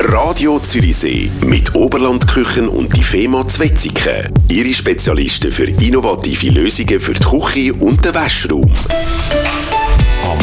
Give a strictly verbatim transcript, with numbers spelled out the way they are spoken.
Radio Zürichsee mit Oberlandküchen und die Fema Zwetzigen. Ihre Spezialisten für innovative Lösungen für die Küche und den Waschraum.